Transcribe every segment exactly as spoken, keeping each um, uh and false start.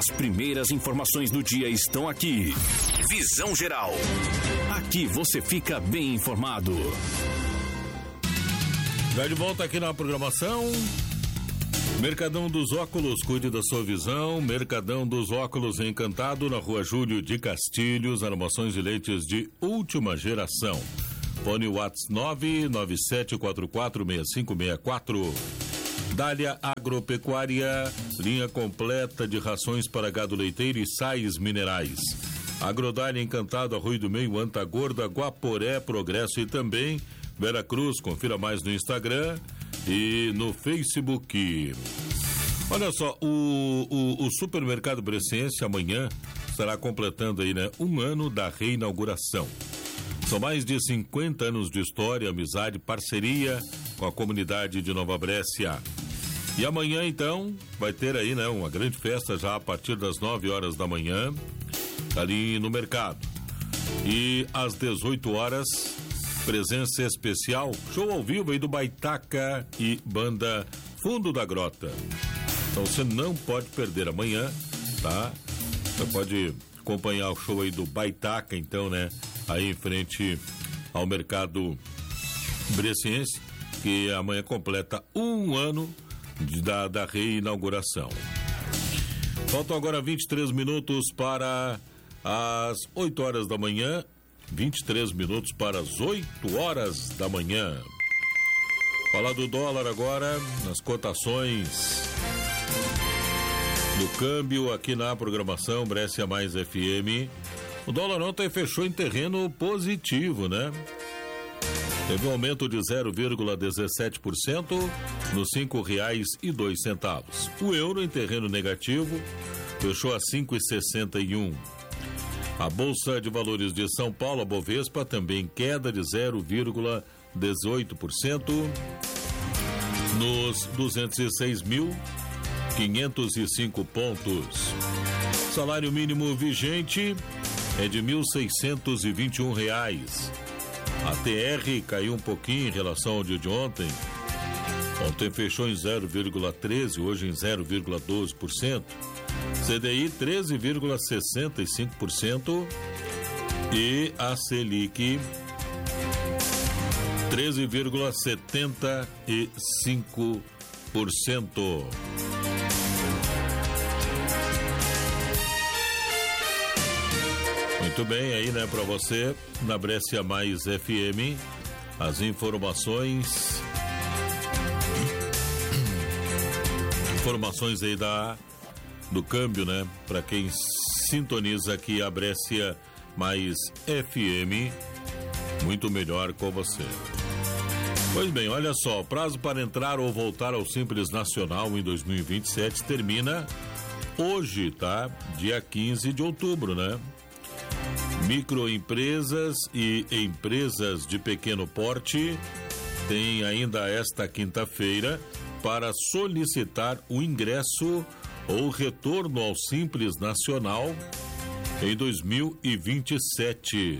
As primeiras informações do dia estão aqui. Visão Geral. Aqui você fica bem informado. Já de volta aqui na programação. Mercadão dos Óculos, cuide da sua visão. Mercadão dos Óculos Encantado, na rua Júlio de Castilhos, armações de leites de última geração. Fone WhatsApp nove nove sete quatro quatro seis cinco seis quatro. Dália Agropecuária, linha completa de rações para gado leiteiro e sais minerais. Agrodália Encantado, Arroio do Meio, Antagorda, Guaporé, Progresso e também Vera Cruz. Confira mais no Instagram e no Facebook. Olha só, o, o, o Supermercado Bresciense amanhã estará completando aí, né, um ano da reinauguração. São mais de cinquenta anos de história, amizade, parceria com a comunidade de Nova Brécia. E amanhã, então, vai ter aí, né, uma grande festa já a partir das nove horas da manhã, ali no mercado. E às dezoito horas, presença especial, show ao vivo aí do Baitaca e banda Fundo da Grota. Então você não pode perder amanhã, tá? Você pode acompanhar o show aí do Baitaca, então, né? Aí em frente ao mercado Bresciense, que amanhã completa um ano de, da, da reinauguração. Faltam agora vinte e três minutos para as oito horas da manhã. vinte e três minutos para as oito horas da manhã. Falar do dólar agora, nas cotações do câmbio aqui na programação Brescia Mais F M. O dólar ontem fechou em terreno positivo, né? Teve um aumento de zero vírgula dezessete por cento nos cinco reais e dois centavos. O euro em terreno negativo fechou a cinco e sessenta e um. A Bolsa de Valores de São Paulo, a Bovespa, também queda de zero vírgula dezoito por cento nos duzentos e seis mil quinhentos e cinco pontos. Salário mínimo vigente é de mil seiscentos e vinte e um reais. A T R caiu um pouquinho em relação ao dia de ontem. Ontem fechou em zero vírgula treze por cento, hoje em zero vírgula doze por cento. C D I treze vírgula sessenta e cinco por cento e a Selic treze vírgula setenta e cinco por cento. Muito bem, aí, né, para você na Brescia Mais F M, as informações informações aí da do câmbio, né? Para quem sintoniza aqui a Brescia Mais F M, muito melhor com você. Pois bem, olha só, o prazo para entrar ou voltar ao Simples Nacional em dois mil e vinte e sete termina hoje, tá? Dia quinze de outubro, né? Microempresas e empresas de pequeno porte têm ainda esta quinta-feira para solicitar o ingresso ou retorno ao Simples Nacional em dois mil e vinte e sete.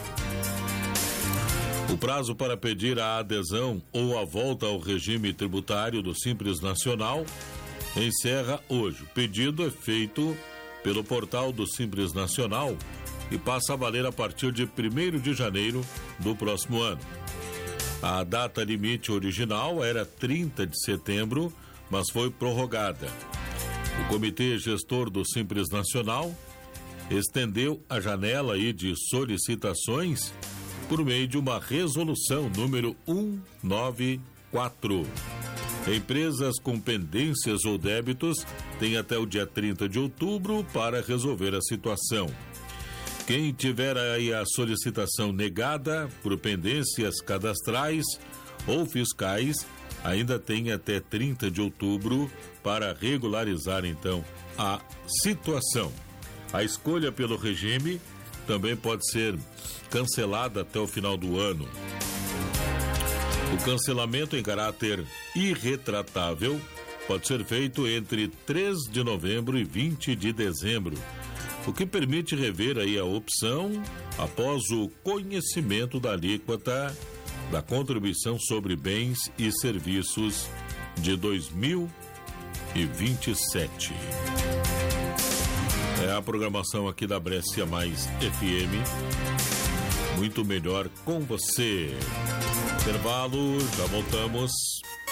O prazo para pedir a adesão ou a volta ao regime tributário do Simples Nacional encerra hoje. O pedido é feito pelo portal do Simples Nacional e passa a valer a partir de primeiro de janeiro do próximo ano. A data limite original era trinta de setembro, mas foi prorrogada. O Comitê Gestor do Simples Nacional estendeu a janela aí de solicitações por meio de uma resolução número cento e noventa e quatro. Empresas com pendências ou débitos têm até o dia trinta de outubro para resolver a situação. Quem tiver aí a solicitação negada por pendências cadastrais ou fiscais, ainda tem até trinta de outubro para regularizar, então, a situação. A escolha pelo regime também pode ser cancelada até o final do ano. O cancelamento em caráter irretratável pode ser feito entre três de novembro e vinte de dezembro, o que permite rever aí a opção após o conhecimento da alíquota da contribuição sobre bens e serviços de dois mil e vinte e sete. a programação aqui da Brescia Mais F M. Muito melhor com você. Intervalo, já voltamos.